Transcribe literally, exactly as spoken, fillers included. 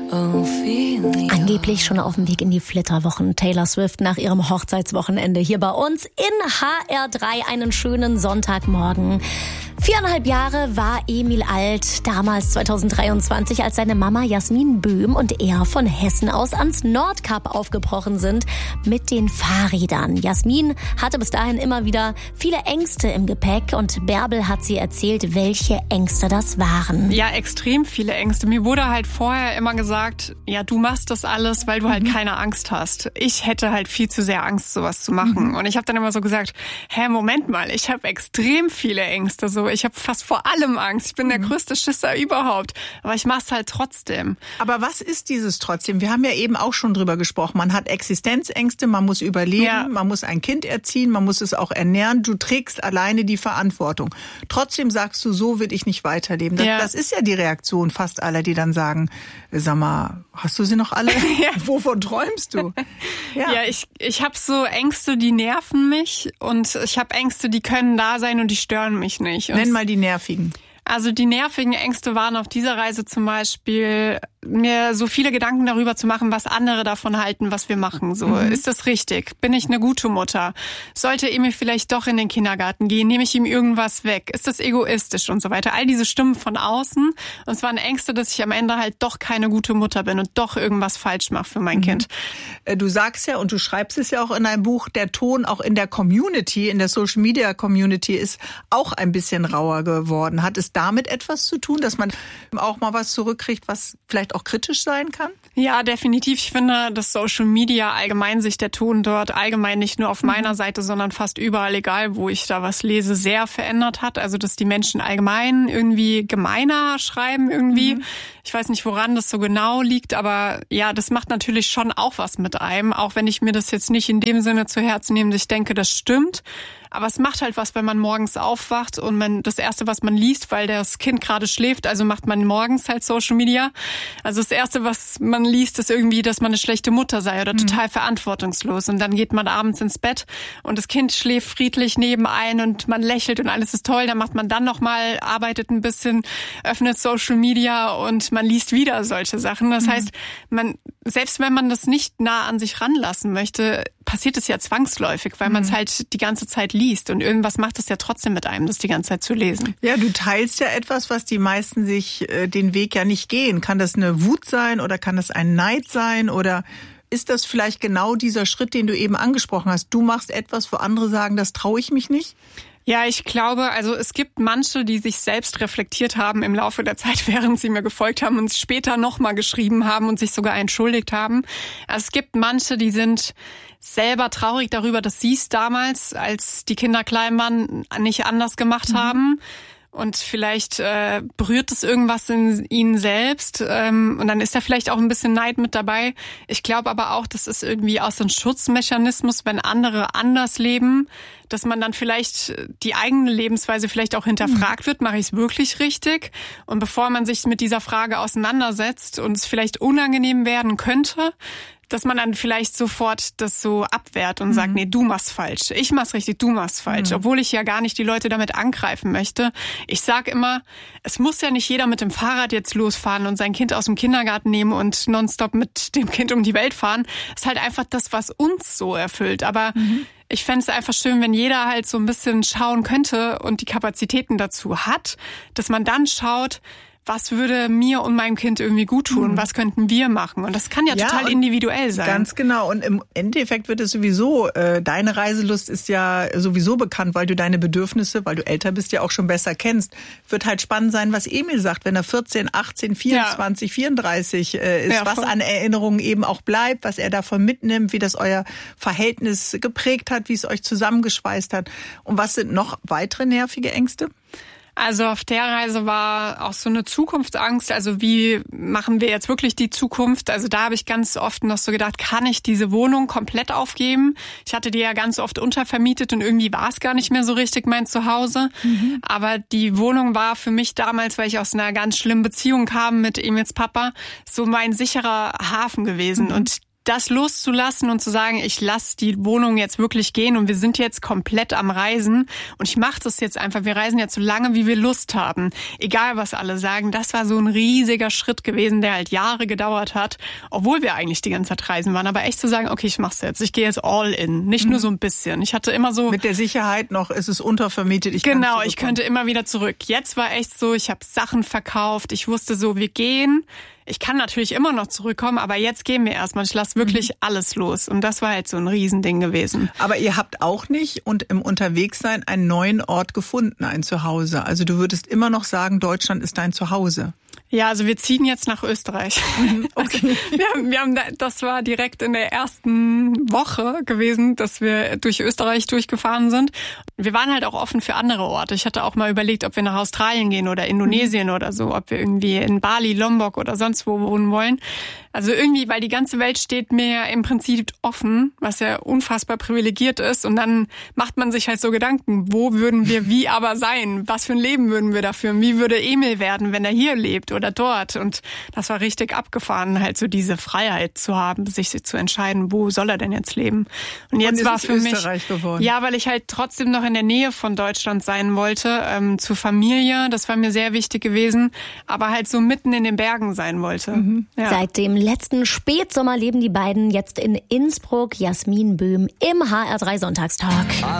Angeblich schon auf dem Weg in die Flitterwochen. Taylor Swift nach ihrem Hochzeitswochenende hier bei uns in H R drei. Einen schönen Sonntagmorgen. Viereinhalb Jahre war Emil alt, damals zweitausenddreiundzwanzig, als seine Mama Jasmin Böhm und er von Hessen aus ans Nordkap aufgebrochen sind mit den Fahrrädern. Jasmin hatte bis dahin immer wieder viele Ängste im Gepäck und Bärbel hat sie erzählt, welche Ängste das waren. Ja, extrem viele Ängste. Mir wurde halt vorher immer gesagt, ja, du machst das alles, weil du halt mhm. keine Angst hast. Ich hätte halt viel zu sehr Angst, sowas zu machen. Mhm. Und ich habe dann immer so gesagt, hä, Moment mal, ich habe extrem viele Ängste. So, ich habe fast vor allem Angst. Ich bin der größte Schisser überhaupt. Aber ich mach's halt trotzdem. Aber was ist dieses trotzdem? Wir haben ja eben auch schon drüber gesprochen. Man hat Existenzängste, man muss überleben, ja. man muss ein Kind erziehen, man muss es auch ernähren. Du trägst alleine die Verantwortung. Trotzdem sagst du, so will ich nicht weiterleben. Das, ja. das ist ja die Reaktion fast aller, die dann sagen, sag mal, hast du sie noch alle? ja. Wovon träumst du? Ja, ja ich, ich habe so Ängste, die nerven mich. Und ich habe Ängste, die können da sein und die stören mich nicht. Und nenn mal die nervigen. Also die nervigen Ängste waren auf dieser Reise zum Beispiel, mir so viele Gedanken darüber zu machen, was andere davon halten, was wir machen. So, mhm. ist das richtig? Bin ich eine gute Mutter? Sollte Emil vielleicht doch in den Kindergarten gehen? Nehme ich ihm irgendwas weg? Ist das egoistisch und so weiter? All diese Stimmen von außen. Und es waren Ängste, dass ich am Ende halt doch keine gute Mutter bin und doch irgendwas falsch mache für mein mhm. Kind. Du sagst ja und du schreibst es ja auch in deinem Buch, der Ton auch in der Community, in der Social Media Community ist auch ein bisschen rauer geworden. Hat es damit etwas zu tun, dass man auch mal was zurückkriegt, was vielleicht auch kritisch sein kann? Ja, definitiv. Ich finde, dass Social Media allgemein sich der Ton dort allgemein nicht nur auf meiner Seite, sondern fast überall, egal wo ich da was lese, sehr verändert hat. Also, dass die Menschen allgemein irgendwie gemeiner schreiben irgendwie. Mhm. Ich weiß nicht, woran das so genau liegt, aber ja, das macht natürlich schon auch was mit einem, auch wenn ich mir das jetzt nicht in dem Sinne zu Herzen nehme, dass ich denke, das stimmt. Aber es macht halt was, wenn man morgens aufwacht und man das Erste, was man liest, weil das Kind gerade schläft, also macht man morgens halt Social Media. Also das Erste, was man liest, ist irgendwie, dass man eine schlechte Mutter sei oder total mhm. verantwortungslos. Und dann geht man abends ins Bett und das Kind schläft friedlich nebenein und man lächelt und alles ist toll. Dann macht man dann nochmal, arbeitet ein bisschen, öffnet Social Media und man liest wieder solche Sachen. Das mhm. heißt, man, selbst wenn man das nicht nah an sich ranlassen möchte, passiert es ja zwangsläufig, weil man es halt die ganze Zeit liest. Und irgendwas macht es ja trotzdem mit einem, das die ganze Zeit zu lesen. Ja, du teilst ja etwas, was die meisten sich äh, den Weg ja nicht gehen. Kann das eine Wut sein oder kann das ein Neid sein? Oder ist das vielleicht genau dieser Schritt, den du eben angesprochen hast? Du machst etwas, wo andere sagen, das traue ich mich nicht? Ja, ich glaube, also es gibt manche, die sich selbst reflektiert haben im Laufe der Zeit, während sie mir gefolgt haben und später nochmal geschrieben haben und sich sogar entschuldigt haben. Also es gibt manche, die sind selber traurig darüber, dass sie es damals, als die Kinder klein waren, nicht anders gemacht mhm. haben. Und vielleicht äh, berührt es irgendwas in ihnen selbst ähm, und dann ist da vielleicht auch ein bisschen Neid mit dabei. Ich glaube aber auch, das ist irgendwie auch so ein Schutzmechanismus, wenn andere anders leben, dass man dann vielleicht die eigene Lebensweise vielleicht auch hinterfragt wird, mache ich es wirklich richtig? Und bevor man sich mit dieser Frage auseinandersetzt und es vielleicht unangenehm werden könnte, dass man dann vielleicht sofort das so abwehrt und mhm. sagt, nee, du machst falsch, ich mach's richtig, du machst falsch, mhm. obwohl ich ja gar nicht die Leute damit angreifen möchte. Ich sag immer, es muss ja nicht jeder mit dem Fahrrad jetzt losfahren und sein Kind aus dem Kindergarten nehmen und nonstop mit dem Kind um die Welt fahren. Das ist halt einfach das, was uns so erfüllt. Aber mhm. ich fände es einfach schön, wenn jeder halt so ein bisschen schauen könnte und die Kapazitäten dazu hat, dass man dann schaut, was würde mir und meinem Kind irgendwie gut tun? Mhm. Was könnten wir machen? Und das kann ja, ja total individuell sein. Ganz genau. Und im Endeffekt wird es sowieso, äh, deine Reiselust ist ja sowieso bekannt, weil du deine Bedürfnisse, weil du älter bist, ja auch schon besser kennst. Wird halt spannend sein, was Emil sagt, wenn er vierzehn, achtzehn, vierundzwanzig, ja. vierunddreißig äh, ist, ja, was an Erinnerungen eben auch bleibt, was er davon mitnimmt, wie das euer Verhältnis geprägt hat, wie es euch zusammengeschweißt hat. Und was sind noch weitere nervige Ängste? Also auf der Reise war auch so eine Zukunftsangst. Also wie machen wir jetzt wirklich die Zukunft? Also da habe ich ganz oft noch so gedacht, kann ich diese Wohnung komplett aufgeben? Ich hatte die ja ganz oft untervermietet und irgendwie war es gar nicht mehr so richtig mein Zuhause. Mhm. Aber die Wohnung war für mich damals, weil ich aus einer ganz schlimmen Beziehung kam mit Emils Papa, so mein sicherer Hafen gewesen. Mhm. Und das loszulassen und zu sagen, ich lasse die Wohnung jetzt wirklich gehen und wir sind jetzt komplett am Reisen und ich mache das jetzt einfach. Wir reisen jetzt so lange, wie wir Lust haben. Egal, was alle sagen. Das war so ein riesiger Schritt gewesen, der halt Jahre gedauert hat, obwohl wir eigentlich die ganze Zeit reisen waren. Aber echt zu sagen, okay, ich mach's jetzt. Ich gehe jetzt all in. Nicht mhm. nur so ein bisschen. Ich hatte immer so... Mit der Sicherheit noch, ist es untervermietet. Ich genau, ich könnte immer wieder zurück. Jetzt war echt so, ich habe Sachen verkauft. Ich wusste so, wir gehen. Ich kann natürlich immer noch zurückkommen, aber jetzt gehen wir erstmal. Ich lasse wirklich mhm. alles los. Und das war halt so ein Riesending gewesen. Aber ihr habt auch nicht und im Unterwegssein einen neuen Ort gefunden, ein Zuhause. Also du würdest immer noch sagen, Deutschland ist dein Zuhause. Ja, also wir ziehen jetzt nach Österreich. Okay. Also wir haben, wir haben, das war direkt in der ersten Woche gewesen, dass wir durch Österreich durchgefahren sind. Wir waren halt auch offen für andere Orte. Ich hatte auch mal überlegt, ob wir nach Australien gehen oder Indonesien mhm. oder so, ob wir irgendwie in Bali, Lombok oder sonst wo wohnen wollen. Also irgendwie, weil die ganze Welt steht mir ja im Prinzip offen, was ja unfassbar privilegiert ist. Und dann macht man sich halt so Gedanken, wo würden wir wie aber sein? Was für ein Leben würden wir dafür? Wie würde Emil werden, wenn er hier lebt oder dort? Und das war richtig abgefahren, halt so diese Freiheit zu haben, sich zu entscheiden, wo soll er denn jetzt leben? Und jetzt und war für Österreich mich, geworden. ja, weil ich halt trotzdem noch in der Nähe von Deutschland sein wollte, ähm, zur Familie, das war mir sehr wichtig gewesen, aber halt so mitten in den Bergen sein wollte. Mhm. Ja. Seit dem letzten Spätsommer leben die beiden jetzt in Innsbruck. Jasmin Böhm im H R drei Sonntagstalk.